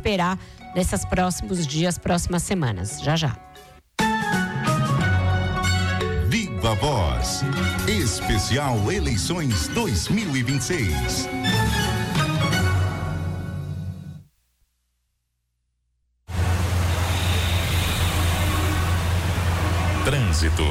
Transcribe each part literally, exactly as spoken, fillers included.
esperar nesses próximos dias, próximas semanas. Já já. Viva Voz, especial Eleições dois mil e vinte e seis. Trânsito.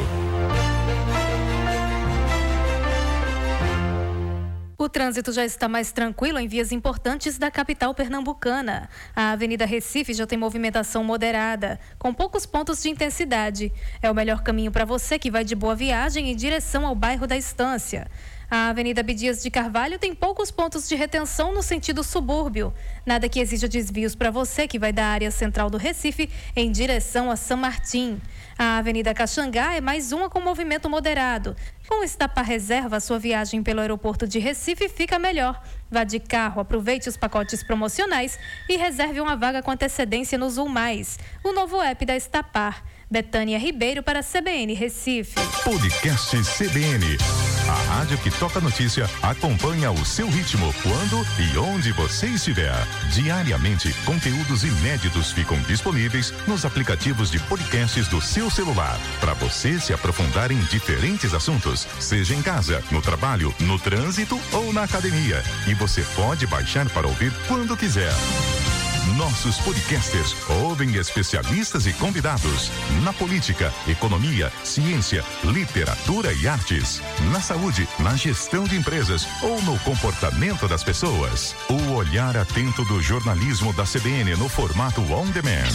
O trânsito já está mais tranquilo em vias importantes da capital pernambucana. A Avenida Recife já tem movimentação moderada, com poucos pontos de intensidade. É o melhor caminho para você que vai de Boa Viagem em direção ao bairro da Estância. A Avenida Abdias de Carvalho tem poucos pontos de retenção no sentido subúrbio. Nada que exija desvios para você que vai da área central do Recife em direção a São Martim. A Avenida Caxangá é mais uma com movimento moderado. Com o Estapar Reserva, sua viagem pelo aeroporto de Recife fica melhor. Vá de carro, aproveite os pacotes promocionais e reserve uma vaga com antecedência no Zul Mais, o novo app da Estapar. Betânia Ribeiro para C B N Recife. Podcast C B N. A rádio que toca notícia acompanha o seu ritmo quando e onde você estiver. Diariamente, conteúdos inéditos ficam disponíveis nos aplicativos de podcasts do seu celular, para você se aprofundar em diferentes assuntos, seja em casa, no trabalho, no trânsito ou na academia. E você pode baixar para ouvir quando quiser. Nossos podcasters ouvem especialistas e convidados na política, economia, ciência, literatura e artes, na saúde, na gestão de empresas ou no comportamento das pessoas. O olhar atento do jornalismo da C B N no formato on demand.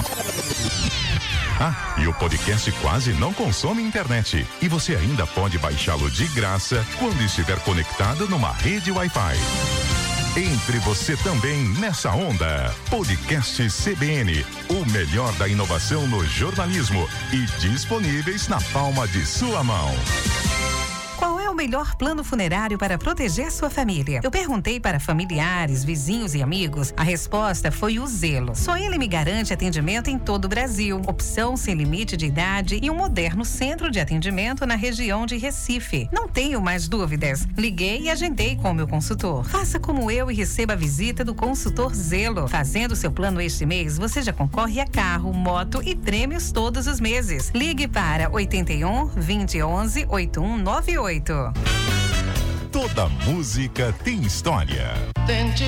Ah, e o podcast quase não consome internet e você ainda pode baixá-lo de graça quando estiver conectado numa rede Wi-Fi. Entre você também nessa onda. Podcast C B N, o melhor da inovação no jornalismo e disponíveis na palma de sua mão. Qual é o melhor plano funerário para proteger sua família? Eu perguntei para familiares, vizinhos e amigos. A resposta foi o Zelo. Só ele me garante atendimento em todo o Brasil, opção sem limite de idade e um moderno centro de atendimento na região de Recife. Não tenho mais dúvidas. Liguei e agendei com o meu consultor. Faça como eu e receba a visita do consultor Zelo. Fazendo seu plano este mês, você já concorre a carro, moto e prêmios todos os meses. Ligue para oito um, vinte, onze, oito um nove oito. Toda música tem história.